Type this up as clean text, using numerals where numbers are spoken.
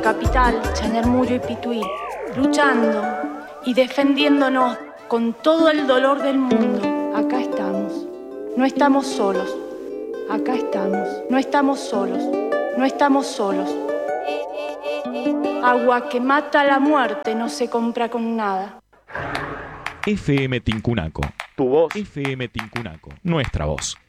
Capital, Chañarmullo y Pituí, luchando y defendiéndonos con todo el dolor del mundo. Acá estamos, no estamos solos, acá estamos, no estamos solos, no estamos solos. Agua que mata la muerte no se compra con nada. FM Tincunaco. Tu voz. FM Tincunaco. Nuestra voz.